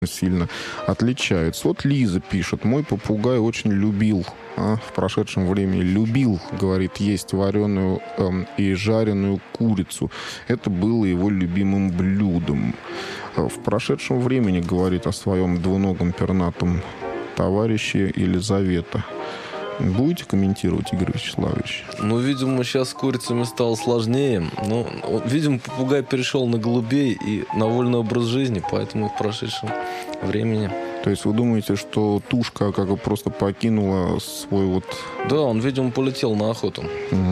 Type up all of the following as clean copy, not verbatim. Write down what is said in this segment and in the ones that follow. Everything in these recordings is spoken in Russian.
сильно отличаются. Вот Лиза пишет: мой попугай очень любил, в прошедшем времени любил, говорит, есть вареную и жареную курицу. Это было его любимым блюдом. В прошедшем времени говорит о своем двуногом пернатом товарище Елизавета. Будете комментировать, Игорь Вячеславович? Ну, видимо, сейчас с курицами стало сложнее. Но, видимо, попугай перешел на голубей и на вольный образ жизни, поэтому в прошедшем времени. То есть вы думаете, что тушка как бы просто покинула свой вот... Да, он, видимо, полетел на охоту.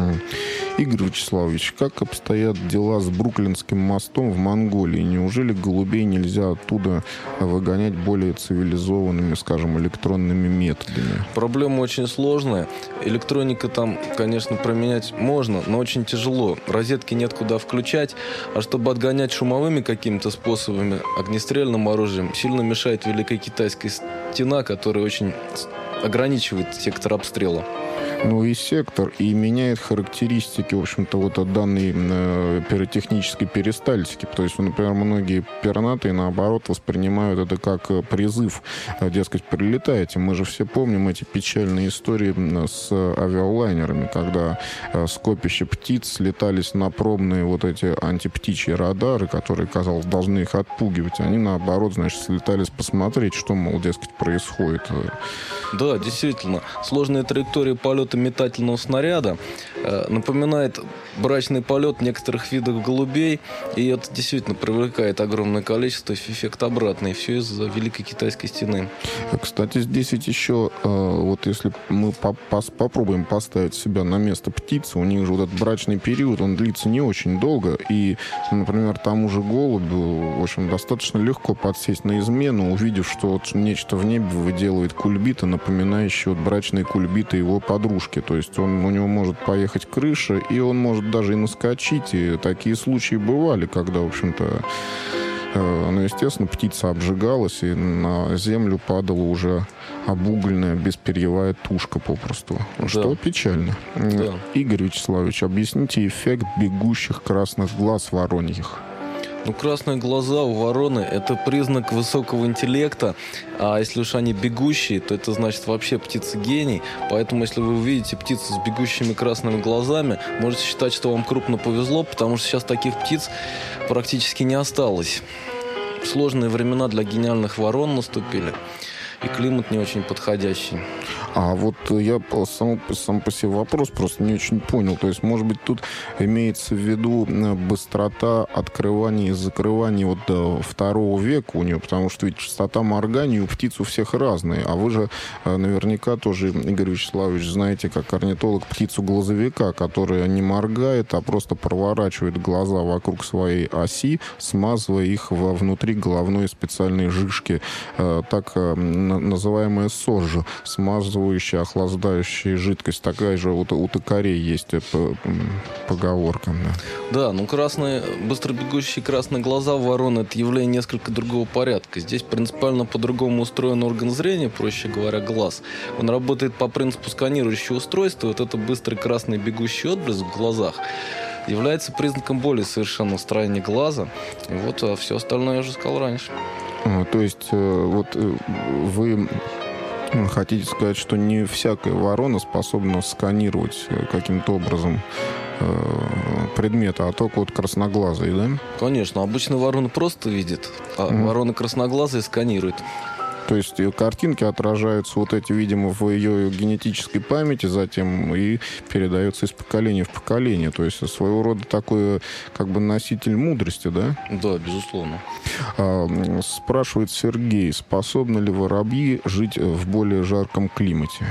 Игорь Вячеславович, как обстоят дела с Бруклинским мостом в Монголии? Неужели голубей нельзя оттуда выгонять более цивилизованными, скажем, электронными методами? Проблема очень сложная. Электроника там, конечно, променять можно, но очень тяжело. Розетки нет куда включать, а чтобы отгонять шумовыми какими-то способами, огнестрельным оружием, сильно мешает Великая Китайская стена, которая очень ограничивает сектор обстрела. Ну и сектор, и меняет характеристики, в общем-то, вот от данной пиротехнической перистальтики. То есть, например, многие пернатые, наоборот, воспринимают это как призыв, дескать, прилетайте. Мы же все помним эти печальные истории с авиалайнерами, когда скопища птиц слетались на пробные вот эти антиптичьи радары, которые, казалось, должны их отпугивать. Они, наоборот, значит, слетались посмотреть, что, мол, дескать, происходит. Да, действительно, сложная траектория полета метательного снаряда напоминает брачный полет некоторых видов голубей, и это действительно привлекает огромное количество, эффект обратный, и все из-за Великой Китайской стены. Кстати, здесь ведь еще, вот если мы попробуем поставить себя на место птицы, у них же вот этот брачный период, он длится не очень долго, и, например, тому же голубю, в общем, достаточно легко подсесть на измену, увидев, что вот нечто в небе выделывает кульбиты, напоминающие вот брачные кульбиты его подружки. То есть у него может поехать крыша, и он может даже и наскочить. И такие случаи бывали, когда, в общем-то, ну, естественно, птица обжигалась, и на землю падала уже обугленная, бесперьевая тушка попросту. Да. Что печально. Да. Игорь Вячеславович, объясните эффект бегущих красных глаз вороньих. Ну, красные глаза у вороны – это признак высокого интеллекта, а если уж они бегущие, то это значит вообще птица гений. Поэтому, если вы увидите птицу с бегущими красными глазами, можете считать, что вам крупно повезло, потому что сейчас таких птиц практически не осталось. Сложные времена для гениальных ворон наступили, и климат не очень подходящий. А вот я сам по себе вопрос просто не очень понял. То есть, может быть, тут имеется в виду быстрота открывания и закрывания вот второго века у нее, потому что ведь частота моргания у птиц у всех разная. А вы же наверняка тоже, Игорь Вячеславович, знаете, как орнитолог, птицу-глазовика, которая не моргает, а просто проворачивает глаза вокруг своей оси, смазывая их внутри головной специальной жижки, так называемая сожжа, смазывающая, охлаждающая жидкость. Такая же у токарей есть поговорка. Да, ну быстро бегущие красные глаза у вороны – это явление несколько другого порядка. Здесь принципиально по-другому устроен орган зрения, проще говоря, глаз. Он работает по принципу сканирующего устройства. Вот это быстрый красный бегущий отблеск в глазах является признаком более совершенного строения глаза. И вот, а все остальное я уже сказал раньше. То есть вот вы хотите сказать, что не всякая ворона способна сканировать каким-то образом предметы, а только вот красноглазые, да? Конечно, обычно ворона просто видит, а ворона красноглазая сканирует. То есть ее картинки отражаются вот эти, видимо, в ее генетической памяти затем и передаются из поколения в поколение. То есть своего рода такой как бы носитель мудрости, да? Да, безусловно. Спрашивает Сергей, способны ли воробьи жить в более жарком климате?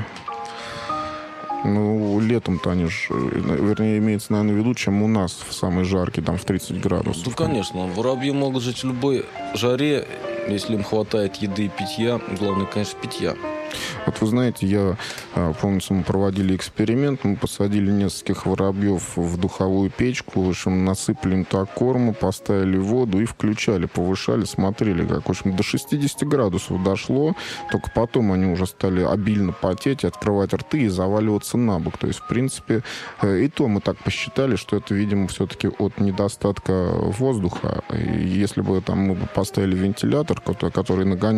Ну, летом-то они же, вернее, имеется, наверное, в виду, чем у нас в самый жаркий, там, в 30 градусов. Ну, конечно. Воробьи могут жить в любой жаре, если им хватает еды и питья. Главное, конечно, питья. Вот вы знаете, я помню, мы проводили эксперимент, мы посадили нескольких воробьев в духовую печку, в общем, насыпали им так корма, поставили воду и включали, повышали, смотрели, как, в общем, до 60 градусов дошло, только потом они уже стали обильно потеть, открывать рты и заваливаться на бок. То есть, в принципе, и то мы так посчитали, что это, видимо, все-таки от недостатка воздуха. И если бы там мы поставили вентилятор, который нагонял